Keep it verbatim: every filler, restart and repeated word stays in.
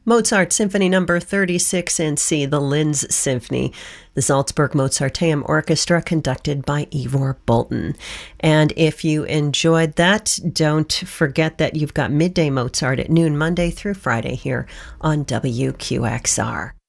Mozart Symphony Number thirty-six in C, the Linz Symphony, the Salzburg Mozarteum Orchestra, conducted by Ivor Bolton. And if you enjoyed that, don't forget that you've got Midday Mozart at noon, Monday through Friday here on W Q X R.